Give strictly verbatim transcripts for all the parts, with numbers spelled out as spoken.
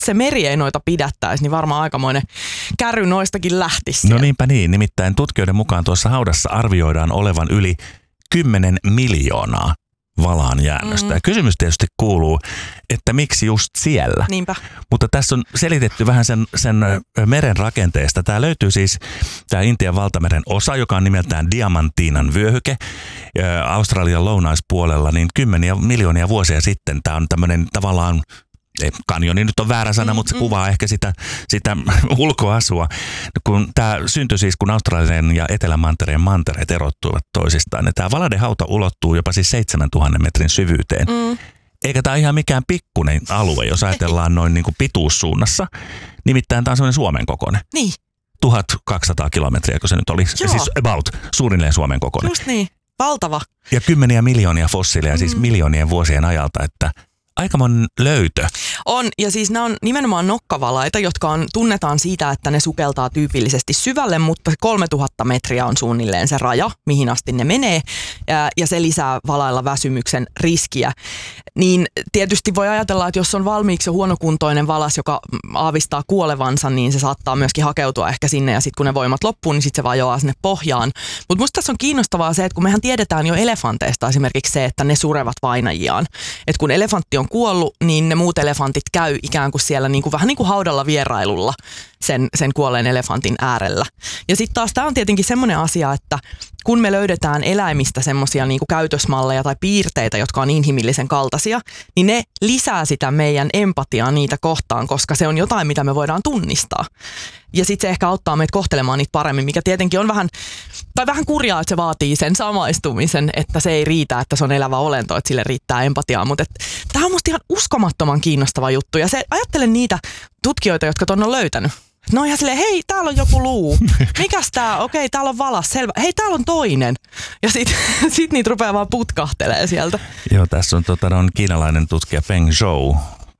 se meri ei noita pidättäisi, niin varmaan aikamoinen kärry noistakin lähtisi. No niinpä niin, nimittäin tutkijoiden mukaan tuossa haudassa arvioidaan olevan yli kymmenen miljoonaa valaan jäännöstä. Mm. Ja kysymys tietysti kuuluu, että miksi just siellä? Niinpä. Mutta tässä on selitetty vähän sen, sen meren rakenteesta. Tämä löytyy siis, tämä Intian valtameren osa, joka on nimeltään Diamantinan vyöhyke Australian lounaispuolella, niin kymmeniä miljoonia vuosia sitten. Tämä on tämmöinen tavallaan, kanjoni nyt on väärä sana, mm, mutta se mm. kuvaa ehkä sitä, sitä ulkoasua. Kun tämä syntyi siis, kun Australian ja Etelämantereen mantereet erottuivat toisistaan. Ja tämä Valaden hauta ulottuu jopa siis seitsemäntuhannen metrin syvyyteen. Mm. Eikä tämä ihan mikään pikkuinen alue, jos ajatellaan noin niin kuin pituussuunnassa. Nimittäin tämä on semmoinen Suomen kokoinen. Niin. tuhatkaksisataa kilometriä, kun se nyt oli. Joo. Siis about, suunnilleen Suomen kokoinen. Just niin. Valtava. Ja kymmeniä miljoonia fossiileja, mm. siis miljoonien vuosien ajalta, että aikamoinen löytö. On, ja siis nämä on nimenomaan nokkavalaita, jotka on, tunnetaan siitä, että ne sukeltaa tyypillisesti syvälle, mutta kolmetuhatta metriä on suunnilleen se raja, mihin asti ne menee, ja, ja se lisää valailla väsymyksen riskiä. Niin tietysti voi ajatella, että jos on valmiiksi jo huonokuntoinen valas, joka aavistaa kuolevansa, niin se saattaa myöskin hakeutua ehkä sinne, ja sitten kun ne voimat loppuu, niin sitten se vajoaa sinne pohjaan. Mutta musta tässä on kiinnostavaa se, että kun mehän tiedetään jo elefanteista esimerkiksi se, että ne surevat vainajiaan. Että kun elefantti on kuollut, niin ne muut elefantit käy ikään kuin siellä niin kuin, vähän niin kuin haudalla vierailulla sen, sen kuolleen elefantin äärellä. Ja sitten taas tämä on tietenkin semmoinen asia, että kun me löydetään eläimistä semmoisia niin kuin käytösmalleja tai piirteitä, jotka on inhimillisen kaltaisia, niin ne lisää sitä meidän empatiaa niitä kohtaan, koska se on jotain, mitä me voidaan tunnistaa. Ja sitten se ehkä auttaa meitä kohtelemaan niitä paremmin, mikä tietenkin on vähän, tai vähän kurjaa, että se vaatii sen samaistumisen, että se ei riitä, että se on elävä olento, että sille riittää empatiaa. Mutta tämä on musta ihan uskomattoman kiinnostava juttu. Ja se, ajattelen niitä tutkijoita, jotka ton on löytänyt. No ihan silleen, hei, täällä on joku luu. Mikäs tää? Okei, täällä on valas, selvä. Hei, täällä on toinen. Ja sit, sit niitä rupeaa vaan putkahtelee sieltä. Joo, tässä on, tota, on kiinalainen tutkija Peng Zhou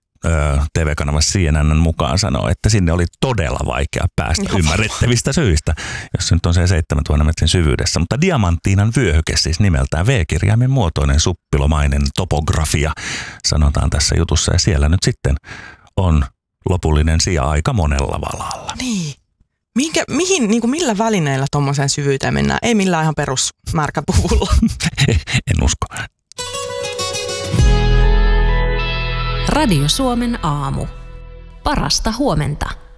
T V-kanavassa C N N mukaan sanoo, että sinne oli todella vaikea päästä no, ymmärrettävistä syistä, jos se nyt on se seitsemäntuhannen metrin syvyydessä. Mutta Diamantinan vyöhyke, siis nimeltään V-kirjaimen muotoinen suppilomainen topografia, sanotaan tässä jutussa. Ja siellä nyt sitten on lopullinen sija aika monella valalla. Niin. Minkä, mihin, niin kuin millä välineillä tuommoiseen syvyyteen mennään? Ei millään ihan perusmärkäpuvulla. En usko. Radio Suomen aamu. Parasta huomenta.